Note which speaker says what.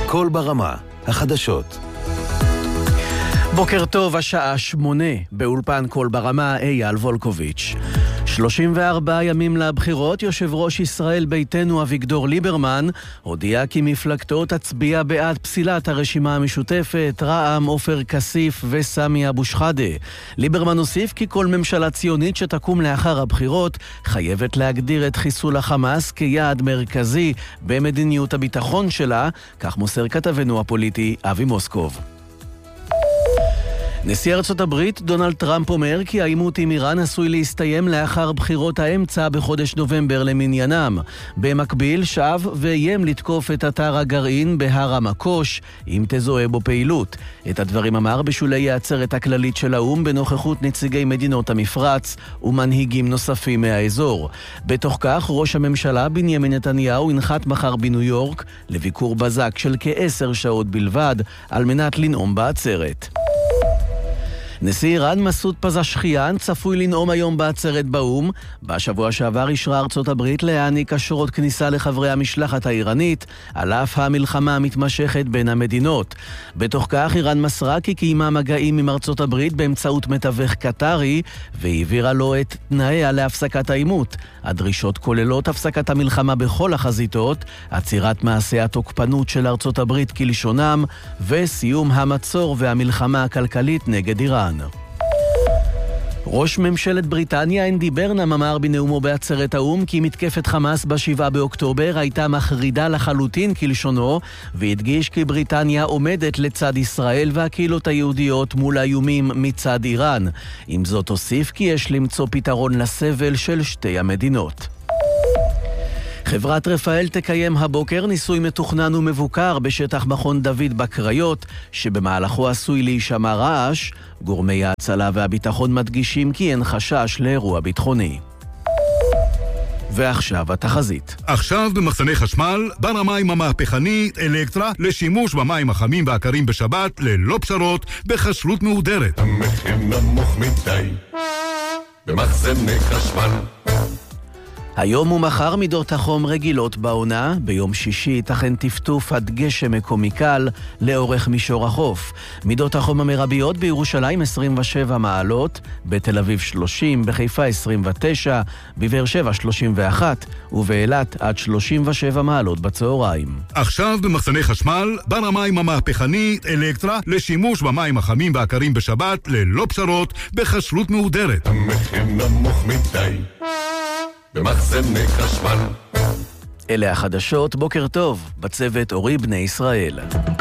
Speaker 1: קול ברמה, החדשות.
Speaker 2: בוקר טוב, השעה 8, באולפן קול ברמה, אייל וולקוביץ'. 34 ימים לבחירות, יושב ראש ישראל ביתנו אביגדור ליברמן הודיע כי מפלגתו תצביע בעד פסילת הרשימה המשותפת, רע"מ, עופר כסיף וסמי אבו שחאדה. ליברמן הוסיף כי כל ממשלה ציונית שתקום לאחר הבחירות חייבת להגדיר את חיסול החמאס כיעד מרכזי במדיניות הביטחון שלה, כך מוסר כתבנו הפוליטי אבי מוסקוב. נשיא ארצות הברית דונלד טראמפ אומר כי העימות עם איראן עשוי להסתיים לאחר בחירות האמצע בחודש נובמבר למניינם. במקביל שב ואיים לתקוף את אתר הגרעין בהר המקוש אם תזוהה בו פעילות. את הדברים אמר בשולי העצרת הכללית של האו"ם בנוכחות נציגי מדינות המפרץ ומנהיגים נוספים מהאזור. בתוך כך ראש הממשלה בנימין נתניהו ינחת מחר בניו יורק לביקור בזק של כ10 שעות בלבד על מנת לנאום בעצרת. נשיא איראן מסעוד פזשכיאן צפוי לנאום היום בעצרת באו"ם. בשבוע שעבר אישרה ארצות הברית להעניק אשרות כניסה לחברי המשלחת האיראנית, על אף המלחמה המתמשכת בין המדינות. בתוך כך איראן מסרה כי קיימה מגעים עם ארצות הברית באמצעות מתווך קטרי, והעבירה לו את תנאיה להפסקת העימות. הדרישות כוללות הפסקת המלחמה בכל החזיתות, עצירת מעשי התוקפנות של ארצות הברית כלשונם, וסיום המצור והמלחמה הכלכלית נגד איראן. ראש ממשלת בריטניה אנדי ברנם אמר בנאומו בעצרת האו"ם כי מתקפת חמאס ב7 באוקטובר הייתה מחרידה לחלוטין כלשונו, והדגיש כי בריטניה עומדת לצד ישראל והקהילות היהודיות מול האיומים מצד איראן. עם זאת הוסיף כי יש למצוא פתרון לסבל של שתי המדינות. חברת רפאל תקיים הבוקר ניסוי מתוכנן ומבוקר בשטח מכון דוד בקריות, שבמהלכו עשוי להישמע רעש. גורמי ההצלה והביטחון מדגישים כי אין חשש לאירוע ביטחוני. ועכשיו התחזית.
Speaker 3: עכשיו במחסני חשמל, בר המים המהפכני אלקטרה לשימוש במים החמים והקרים בשבת ללא פשרות בכשרות מהודרת.
Speaker 4: המחיר נמוך מדי במחסני חשמל.
Speaker 2: היום ומחר מידות החום רגילות בעונה, ביום שישי ייתכן טפטוף עד גשם מקומי קל לאורך מישור החוף. מידות החום המרביות בירושלים 27 מעלות, בתל אביב 30, בחיפה 29, בבאר שבע 31, ובאילת עד 37 מעלות בצהריים.
Speaker 3: עכשיו במחסני חשמל, בר המים המהפכני אלקטרה לשימוש במים החמים והקרים בשבת ללא פשרות בכשרות מהודרת.
Speaker 4: המחיר נמוך מדי במחסני חשמל.
Speaker 2: אלה החדשות, בוקר טוב, בצוות אורי בני ישראל.